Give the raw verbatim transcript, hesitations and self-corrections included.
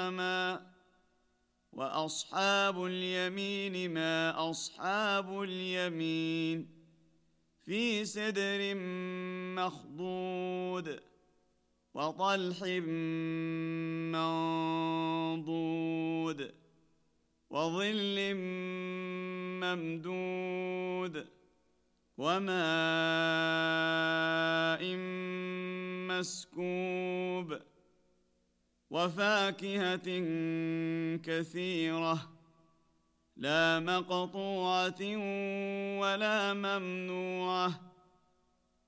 طعاما. وأصحاب اليمين ما أصحاب اليمين، في سدر مخضود وطلح منضود وظل ممدود وماء مسكوب وفاكهة كثيرة لا مقطوعة ولا ممنوعة